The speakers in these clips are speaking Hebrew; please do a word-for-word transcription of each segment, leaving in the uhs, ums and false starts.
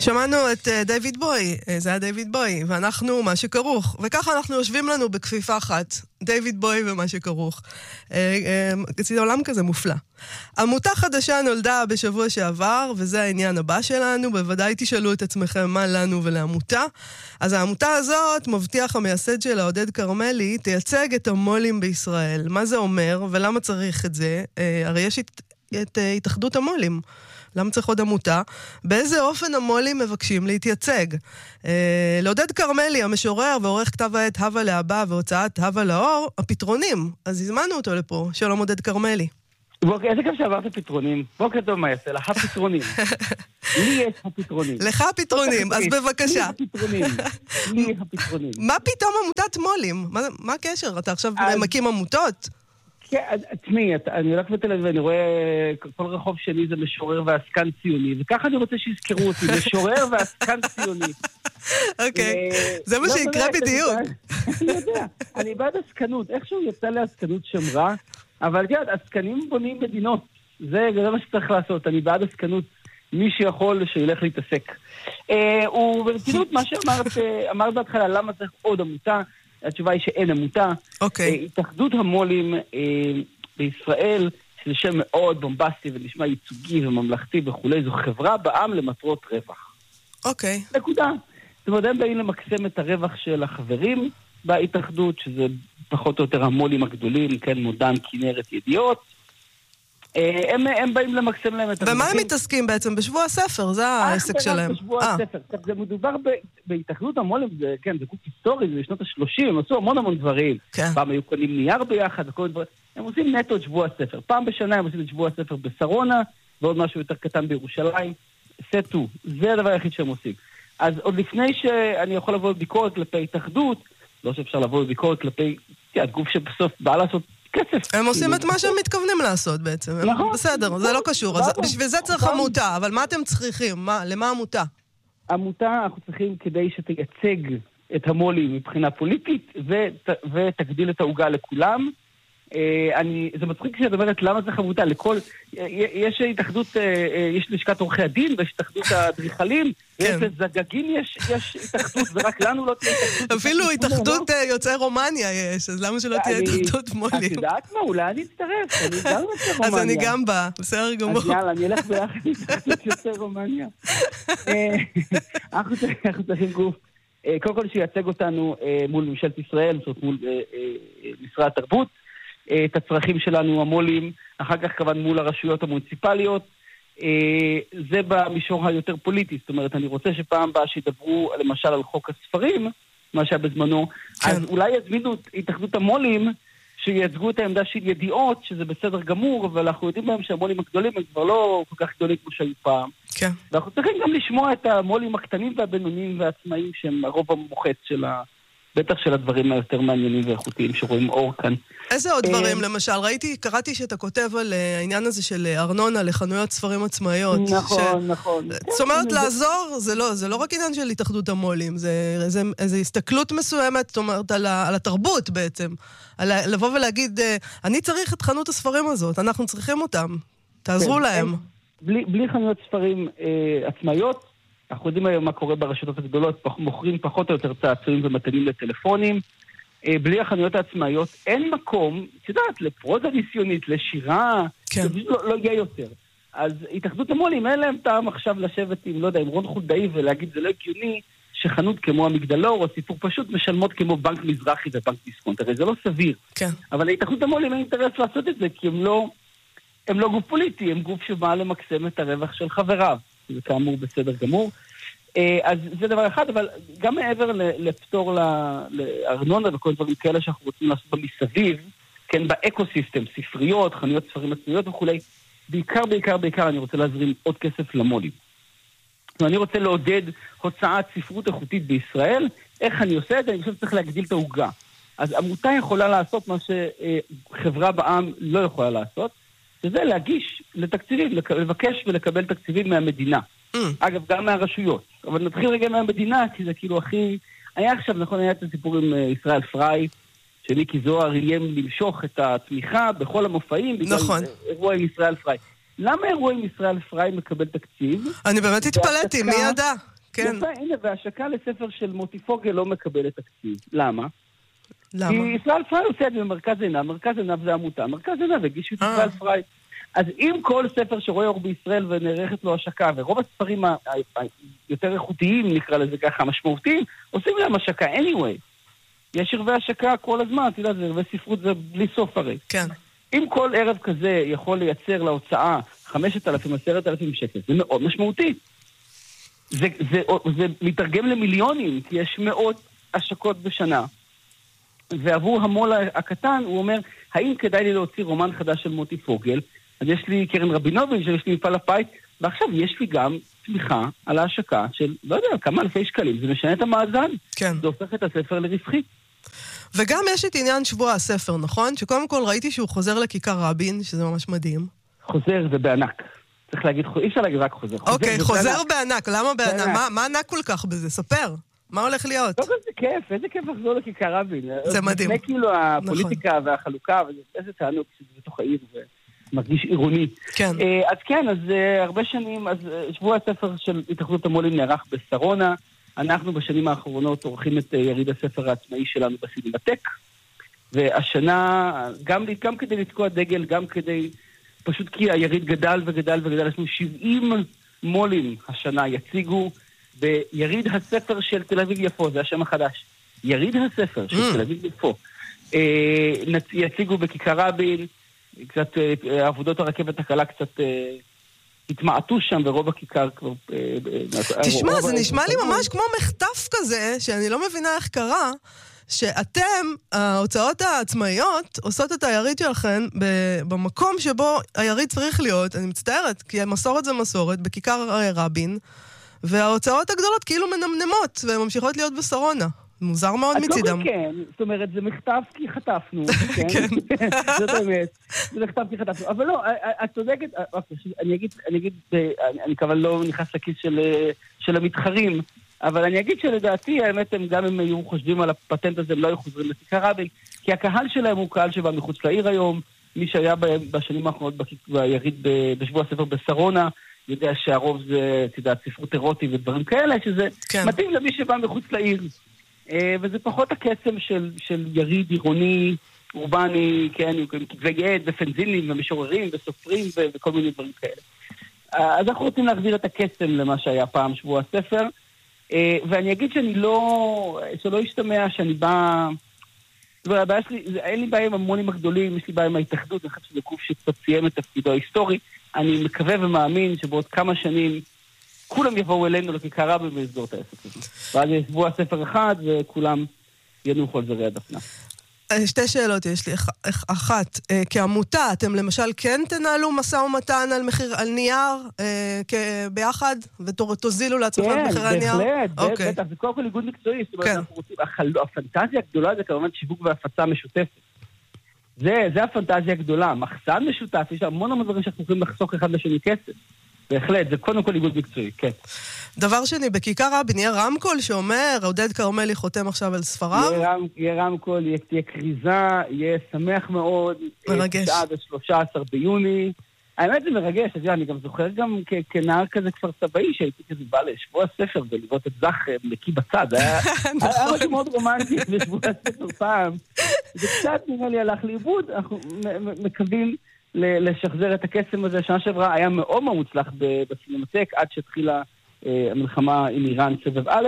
שמענו את דיוויד בוי, זה היה דיוויד בוי, ואנחנו מה שכרוך, וככה אנחנו יושבים לנו בכפיפה אחת, דיוויד בוי ומה שכרוך. זה עולם כזה מופלא. עמותה חדשה נולדה בשבוע שעבר, וזה העניין הבא שלנו, בוודאי תשאלו את עצמכם מה לנו ולעמותה. אז העמותה הזאת, מבטיח המייסד שלה, עודד קרמלי, תייצג את המולים בישראל. מה זה אומר ולמה צריך את זה? הרי יש את, את התאחדות המולים. למה צריך עוד עמותה? באיזה אופן המולים מבקשים להתייצג? אה, לעודד קרמלי, המשורר ועורך כתב העת הווה לאבא והוצאת הווה לאור, הפתרונים. אז הזמנו אותו לפה. שלום עודד קרמלי. בוקר, איזה כיף שעברת פתרונים. בוקר טוב מה יעשה, לך הפתרונים. לי יש הפתרונים. לך הפתרונים, אז בבקשה. לי הפתרונים. לי הפתרונים. מה פתאום עמותת מולים? מה, מה הקשר? אתה עכשיו מקים עמותות? כן, תשמעי, אני הולך בתל אביב ואני רואה כל רחוב שני זה משורר ועסקן ציוני, וככה אני רוצה שיזכרו אותי, משורר ועסקן ציוני. אוקיי, זה מה שיקרה בדיוק. אני יודע, אני בעד עסקנות, איכשהו יצא לעסקנות שמרה, אבל תראה, עסקנים בונים מדינות, זה מה שצריך לעשות, אני בעד עסקנות, מי שיכול שילך להתעסק. וברצינות, מה שאמרת בהתחלה, למה צריך עוד עמותה? התשובה היא שאין עמותה. אוקיי. התאחדות המולים בישראל, שזה שם מאוד בומבסטי ונשמע ייצוגי וממלכתי וכולי, זו חברה בעם למטרות רווח. אוקיי. נקודה. זאת אומרת, הם באים למקסם את הרווח של החברים בהתאחדות, שזה פחות או יותר המולים הגדולים, כן, מודן, כנרת, ידיעות. הם, הם באים למקסם להם את הרווחים. ומה הם מתעסקים בעצם? בשבוע הספר, זה העסק שלהם. בשבוע הספר. זה מדובר בהתאחדות המולים, זה, כן, זה גוף היסטורי, זה בשנות ה-שלושים, הם עשו המון המון דברים. כן. פעם היו קונים נייר ביחד, וכל דברים. הם עושים נטו את שבוע הספר. פעם בשנה הם עושים את שבוע הספר בסרונה, ועוד משהו יותר קטן בירושלים. סטו, זה הדבר היחיד שהם עושים. אז עוד לפני שאני יכול לבוא בביקורת כלפי התאחדות, לא שאפשר לבוא בביקורת כלפי, כן, גוף שבסוף בא לעשות כסף. הם עושים את מה שהם מתכוונים לעשות בעצם. נכון. בסדר, זה לא קשור. בשביל זה צריך עמותה, אבל מה אתם צריכים? למה עמותה? עמותה אנחנו צריכים כדי שתייצג את המולים מבחינה פוליטית, ותגדיל את העוגה לכולם. אני, זה מצחיק כשאת אומרת למה צריך עמותה, לכל, יש התאחדות, יש לשכת עורכי הדין, ויש התאחדות האדריכלים, ויש לזגגים יש, יש התאחדות, ורק לנו לא תהיה התאחדות. אפילו התאחדות יוצאי רומניה יש, אז למה שלא תהיה התאחדות מולים? את יודעת מה, אולי אני אצטרף, אני גם יוצאי רומניה. אז אני גם בא, בסדר גמור. אז יאללה, אני אלך ביחד להתאחדות יוצאי רומניה. אנחנו צריכים גוף, קודם כל שייצג אותנו מול ממשלת ישראל, מול משרד התרבות, את הצרכים שלנו המולים, אחר כך כמובן מול הרשויות המוניציפליות, זה במישור היותר פוליטי, זאת אומרת, אני רוצה שפעם באה שידברו למשל על חוק הספרים, מה שהיה בזמנו, כן. אז אולי יזמינו את התאחדות המולים, שייצגו את העמדה של ידיעות, שזה בסדר גמור, אבל אנחנו יודעים בהם שהמולים הגדולים הם כבר לא כל כך גדולים כמו שהיו פעם. כן. ואנחנו צריכים גם לשמוע את המולים הקטנים והבינוניים והעצמאיים, שהם הרוב המוחץ של ה... בטח של הדברים היותר מעניינים ואיכותיים שרואים אור כאן. איזה עוד דברים, למשל? ראיתי, קראתי שאתה כותב על העניין הזה של ארנונה לחנויות ספרים עצמאיות. נכון, נכון. זאת אומרת, לעזור, זה לא רק עניין של התאחדות המולים, זה איזו הסתכלות מסוימת, זאת אומרת, על התרבות בעצם. לבוא ולהגיד, אני צריך את חנות הספרים הזאת, אנחנו צריכים אותם, תעזרו להם. בלי חנויות ספרים עצמאיות, אנחנו יודעים היום מה קורה ברשתות הגדולות, מוכרים פחות או יותר צעצועים ומתנים לטלפונים, בלי החנויות העצמאיות, אין מקום, את יודעת, לפרוזה ניסיונית, לשירה, כן. זה לא, לא יהיה יותר. אז התאחדות המולים, אין להם טעם עכשיו לשבת עם, לא יודע, עם רון חולדאי ולהגיד, זה לא הגיוני שחנות כמו המגדלור או סיפור פשוט משלמות כמו בנק מזרחי ובנק דיסקונט, הרי זה לא סביר. כן. אבל התאחדות המולים אין אינטרס לעשות את זה, כי הם לא, הם לא גוף פוליטי, הם גוף שבא למקסם את הרווח של חבריו. זה כאמור בסדר גמור. אז זה דבר אחד, אבל גם מעבר לפתור לארנונה וכל דברים כאלה שאנחנו רוצים לעשות במסביב, כן, באקוסיסטם, ספריות, חנויות ספרים עצמיות וכולי, בעיקר, בעיקר, בעיקר אני רוצה להזרים עוד כסף למולים. ואני רוצה לעודד הוצאת ספרות איכותית בישראל. איך אני עושה את זה? אני חושב שצריך להגדיל את העוגה. אז עמותה יכולה לעשות מה שחברה בעם לא יכולה לעשות, שזה להגיש לתקציבים, לבקש ולקבל תקציבים מהמדינה. Mm. אגב, גם מהרשויות. אבל נתחיל רגע מהמדינה, כי זה כאילו הכי... היה עכשיו, נכון, היה את הסיפור עם ישראל פריי, שמיקי זוהר איים למשוך את התמיכה בכל המופעים, נכון. בגלל אירוע עם ישראל פריי. למה אירוע עם ישראל פריי מקבל תקציב? אני באמת התפלאתי, מי ידע? כן. יפה, הנה, והשקה לספר של מוטי פוגל לא מקבלת תקציב. למה? למה? כי ישראל פריי עושה את זה במרכז עיניו, מרכז עיניו זה עמותה, מרכז עיניו הגישו את ישראל פריי. אז אם כל ספר שרואה אור בישראל ונערכת לו השקה, ורוב הספרים היותר איכותיים, נקרא לזה ככה, המשמעותיים, עושים להם השקה anyway. יש ערבי השקה כל הזמן, אתה יודע, זה ערבי ספרות, זה בלי סוף הרי. כן. אם כל ערב כזה יכול לייצר להוצאה חמשת אלפים, עשרת אלפים שקל, זה מאוד משמעותי. זה, זה, זה מתרגם למיליונים, כי יש מאות השקות בשנה. ועבור המול הקטן, הוא אומר, האם כדאי לי להוציא רומן חדש של מוטי פוגל? אז יש לי קרן רבינוביץ', יש לי מפעל הפיס, ועכשיו יש לי גם תמיכה על ההשקה של, לא יודע, כמה אלפי שקלים. זה משנה את המאזן. כן. זה הופך את הספר לרווחי. וגם יש את עניין שבוע הספר, נכון? שקודם כל ראיתי שהוא חוזר לכיכר רבין, שזה ממש מדהים. חוזר זה בענק. צריך להגיד, אי אפשר להגיד רק חוזר. אוקיי, חוזר בענק. למה בענק? מה ענק כל כך בזה? ספר. מה הולך להיות? לא, זה כיף, איזה כיף לחזור לכיכר רבין. זה מדהים. זה כאילו הפוליטיקה והחלוקה, ואיזה תענוג שזה בתוך העיר ומרגיש עירוני. כן. אז כן, אז הרבה שנים, אז שבוע הספר של התאחדות המו"לים נערך בשרונה. אנחנו בשנים האחרונות עורכים את יריד הספר העצמאי שלנו בסינמטק. והשנה, גם, גם כדי לתקוע דגל, גם כדי, פשוט כי היריד גדל וגדל וגדל, יש לנו שבעים מו"לים השנה יציגו, ביריד הספר של תל אביב יפו, זה השם החדש. יריד הספר של תל אביב יפו. יציגו בכיכר רבין, קצת עבודות הרכבת הקלה קצת התמעטו שם, ורוב הכיכר כבר... תשמע, זה נשמע לי ממש כמו מחטף כזה, שאני לא מבינה איך קרה, שאתם, ההוצאות העצמאיות, עושות את היריד שלכם במקום שבו היריד צריך להיות, אני מצטערת, כי מסורת זה מסורת, בכיכר רבין, וההוצאות הגדולות כאילו מנמנמות, והן ממשיכות להיות בשרונה. מוזר מאוד מצידם. את לא כן, זאת אומרת, זה מכתב כי חטפנו. כן. זאת אומרת, זה מכתב כי חטפנו. אבל לא, את צודקת, אני אגיד, אני אגיד, אני כמובן לא נכנס לכיס של המתחרים, אבל אני אגיד שלדעתי, האמת, הם גם אם היו חושבים על הפטנט הזה, הם לא היו חוזרים לכיכר רבין, כי הקהל שלהם הוא קהל שבא מחוץ לעיר היום, מי שהיה בשנים האחרונות ביריד בשבוע הספר בשרונה, יודע שהרוב זה, אתה יודע, ספרות אירוטי ודברים כאלה, שזה כן. מתאים למי שבא מחוץ לעיר. וזה פחות הקסם של, של יריד עירוני, אורבני, כן, עם כתבי עת ופנזילים ומשוררים וסופרים ו- וכל מיני דברים כאלה. אז אנחנו רוצים להחזיר את הקסם למה שהיה פעם שבוע הספר, ואני אגיד שאני לא, שלא ישתמע שאני בא... הבעיה שלי, אין לי בעיה עם המונים הגדולים, יש לי בעיה עם ההתאחדות, אני חושב שזה גוף שקצת סיים את תפקידו ההיסטורי. אני מקווה ומאמין שבעוד כמה שנים כולם יבואו אלינו לכיכר רבין ויסגור את העסק הזה. ואז יש שבוע ספר אחד וכולם ינוחו על זרי הדפנה. שתי שאלות יש לי. אחת, כעמותה, אתם למשל כן תנהלו מסע ומתן על מחיר, על נייר ביחד, ותוזילו לעצמכם את מחיר הנייר? כן, בהחלט, בטח, זה קודם כל איגוד מקצועי, זאת אומרת, אנחנו רוצים, הפנטזיה הגדולה זה כמובן שיווק והפצה משותפת. זה, זה הפנטזיה הגדולה, מחסן משותף, יש המון המון דברים שאנחנו יכולים לחסוך אחד לשני כסף. בהחלט, זה קודם כל איגוד מקצועי, כן. דבר שני, בכיכר רבין יהיה רמקול שאומר, עודד כרמלי חותם עכשיו על ספריו? יהיה רמקול, תהיה קריזה, יהיה שמח מאוד. מרגש. עד ה-שלושה עשר ביוני. האמת זה מרגש, אני גם זוכר גם כנער כזה כפר צבאי, שהייתי כזה בא לשבוע הספר ולראות את זך מקי בצד. היה משהו מאוד רומנטי בשבוע הספר פעם. זה קצת נראה לי הלך לאיבוד, אנחנו מקווים לשחזר את הקסם הזה. שנה שעברה היה מאוד מאוד מוצלח בסינמטק, עד שהתחילה המלחמה עם איראן סבב א'.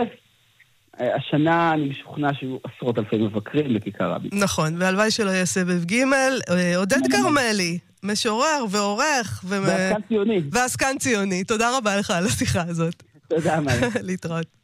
השנה אני משוכנע שהיו עשרות אלפי מבקרים לכיכר רבין. נכון, והלוואי שלא יהיה סבב ג'. עודד כרמלי, משורר ועורך. ועסקן ציוני. ועסקן ציוני. תודה רבה לך על השיחה הזאת. תודה, מאי. להתראות.